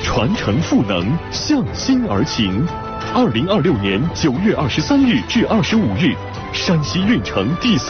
传承赋能，向心而行。2026年9月23日至25日，山西运城第3